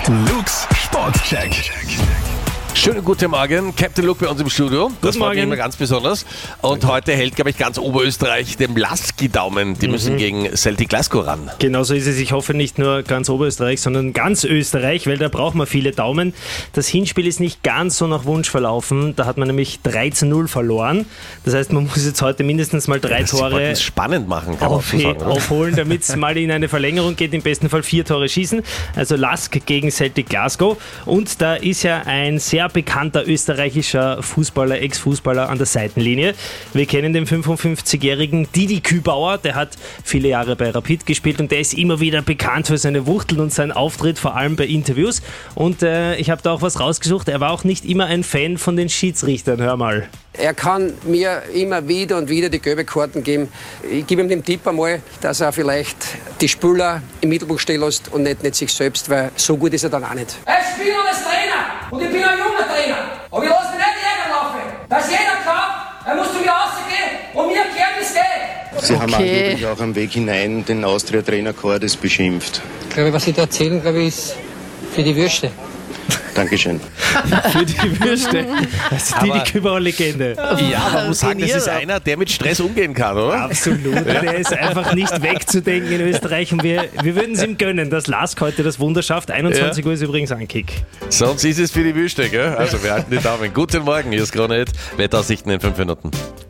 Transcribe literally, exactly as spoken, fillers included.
Luke's Sportcheck. Schönen guten Morgen, Captain Luke bei uns im Studio. Das freut mich Morgen. immer ganz besonders. Und heute hält, glaube ich, ganz Oberösterreich dem Lasky Daumen. Die müssen gegen Celtic Glasgow ran. Genau so ist es. Ich hoffe nicht nur ganz Oberösterreich, sondern ganz Österreich, weil da braucht man viele Daumen. Das Hinspiel ist nicht ganz so nach Wunsch verlaufen. Da hat man nämlich drei zu null verloren. Das heißt, man muss jetzt heute mindestens mal drei Sie wollten Tore es spannend machen, kann man so auf, sagen. Oder? aufholen, damit es mal in eine Verlängerung geht. Im besten Fall vier Tore schießen. Also Lask gegen Celtic Glasgow. Und da ist ja ein sehr bekannter österreichischer Fußballer, Ex-Fußballer an der Seitenlinie. Wir kennen den fünfundfünfzigjährigen Didi Kübauer, der hat viele Jahre bei Rapid gespielt und der ist immer wieder bekannt für seine Wuchteln und seinen Auftritt, vor allem bei Interviews. Und äh, ich habe da auch was rausgesucht, er war auch nicht immer ein Fan von den Schiedsrichtern, hör mal. Er kann mir immer wieder und wieder die gelbe Karten geben. Ich gebe ihm den Tipp einmal, dass er vielleicht die Spieler im Mittelpunkt stehen lässt und nicht, nicht sich selbst, weil so gut ist er dann auch nicht. Ich bin noch als Trainer und ich bin ein junger Trainer. Aber ich lasse mich nicht ärgern laufen. Dass jeder glaubt, er muss zu mir rausgehen und mir erklären, wie es geht. Sie haben Okay. angeblich auch am Weg hinein den Austria-Trainer Cordes beschimpft. Ich glaube, was Sie da erzählen, glaube ich, ist für die Würste. Dankeschön. Für die Würste. Das ist Didi Aber- Kübauer-Legende. Ja, man muss sagen, das ist einer, der mit Stress umgehen kann, oder? Absolut. Der ist einfach nicht wegzudenken in Österreich und wir, wir würden es ihm gönnen, dass Lask heute das Wunder schafft. einundzwanzig Uhr ist übrigens Ankick. Sonst ist es für die Wüste, gell? Also wir halten die Daumen. Guten Morgen, hier ist Kronet. Wetteraussichten in fünf Minuten.